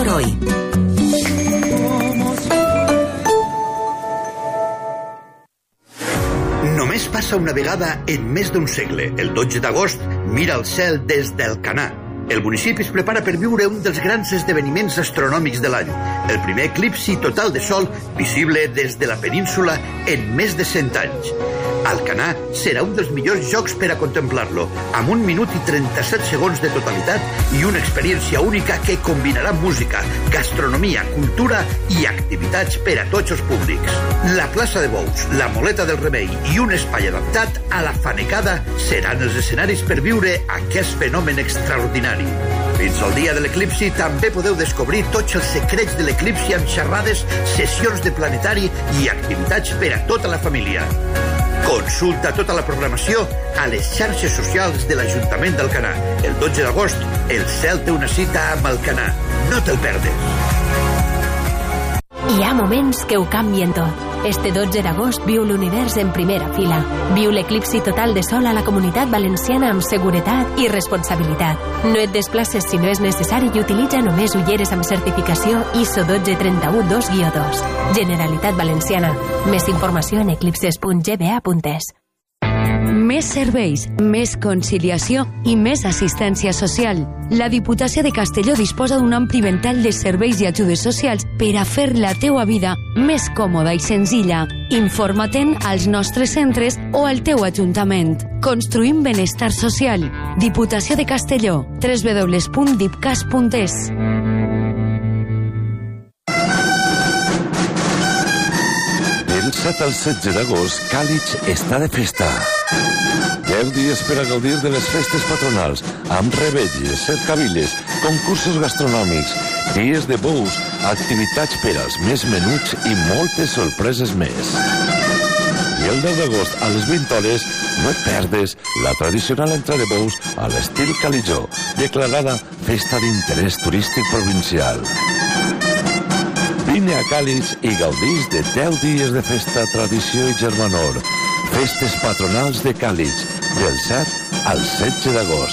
Hoy. Només passa una vegada en més d'un segle. El 12 d'agost mira el cel des d'Alcanar. El municipi es prepara per viure un dels grans esdeveniments astronòmics de l'any, el primer eclipsi total de sol visible des de la península en més de 100 anys. Alcanar serà un dels millors jocs per a contemplar-lo, amb 1 minut i 37 segons de totalitat i una experiència única que combinarà música, gastronomia, cultura i activitats per a tots els públics. La plaça de Bous, la Moleta del Remei i un espai adaptat a la fanecada seran els escenaris per viure aquest fenomen extraordinari. Fins al dia de l'eclipsi també podeu descobrir tots els secrets de l'eclipsi amb xerrades, sessions de planetari i activitats per a tota la família. Consulta tota la programació a les xarxes socials de l'Ajuntament d'Alcanar. El 12 d'agost, el cel té una cita amb Alcanar. No te'l perdes. Hi ha moments que ho canvien tot. Este 12 d'agost viu l'univers en primera fila. Viu l'eclipsi total de sol a la Comunitat Valenciana amb seguretat i responsabilitat. No et desplaces si no és necessari i utilitza només ulleres amb certificació ISO 12312-2. Generalitat Valenciana. Més informació en eclipses.gba.es. Més serveis, més conciliació i més assistència social. La Diputació de Castelló disposa d'un ampli ventall de serveis i ajudes socials per a fer la teua vida més còmoda i senzilla. Informa-te'n als nostres centres o al teu ajuntament. Construïm benestar social. Diputació de Castelló. www.dipcas.es. Del 7 al 16 d'agost, Càlig està de festa. 10 dies per a gaudir de les festes patronals, amb revetlles, cercaviles, concursos gastronòmics, dies de bous, activitats per als més menuts i moltes sorpreses més. I el 10 d'agost, a les 20 hores, no et perdes la tradicional entrada de bous a l'estil Calitzó, declarada Festa d'Interès Turístic Provincial. Vine a Càlig i gaudís de 10 dies de festa, tradició i germanor. Festes patronals de Càlig, del 7 al 16 d'agost.